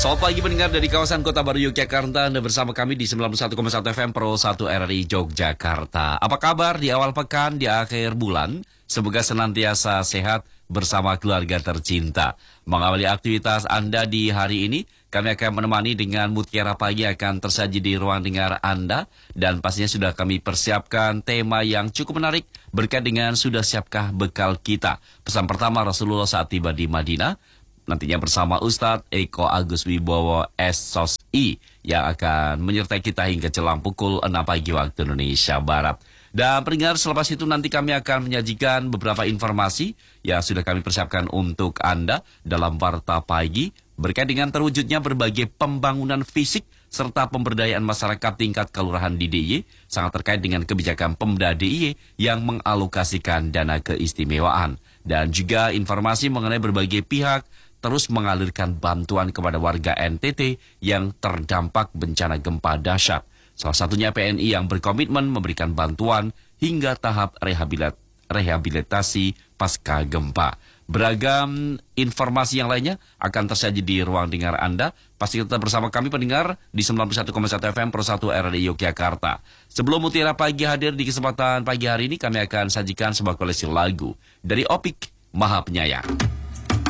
Selamat pagi pendengar dari kawasan Kota Baru Yogyakarta. Anda bersama kami di 91,1 FM Pro 1 RRI Yogyakarta. Apa kabar di awal pekan, di akhir bulan? Semoga senantiasa sehat bersama keluarga tercinta. Mengawali aktivitas Anda di hari ini, kami akan menemani dengan Mutiara Pagi akan tersaji di ruang dengar Anda. Dan pastinya sudah kami persiapkan tema yang cukup menarik berkait dengan sudah siapkah bekal kita. Pesan pertama Rasulullah saat tiba di Madinah. Nantinya bersama Ustadz Eko Agus Wibowo SOSI yang akan menyertai kita hingga jelang pukul 6 pagi waktu Indonesia Barat. Dan pendengar, selepas itu nanti kami akan menyajikan beberapa informasi yang sudah kami persiapkan untuk Anda dalam Warta Pagi berkait dengan terwujudnya berbagai pembangunan fisik serta pemberdayaan masyarakat tingkat kelurahan di DIY sangat terkait dengan kebijakan Pemda DIY yang mengalokasikan dana keistimewaan. Dan juga informasi mengenai berbagai pihak terus mengalirkan bantuan kepada warga NTT yang terdampak bencana gempa dahsyat. Salah satunya PNI yang berkomitmen memberikan bantuan hingga tahap rehabilitasi pasca gempa. Beragam informasi yang lainnya akan tersaji di ruang dengar Anda. Pasti tetap bersama kami pendengar di 91,1 FM Pro 1 RRI Yogyakarta. Sebelum Mutiara Pagi hadir di kesempatan pagi hari ini, kami akan sajikan sebuah koleksi lagu dari Opik Maha Penyayang.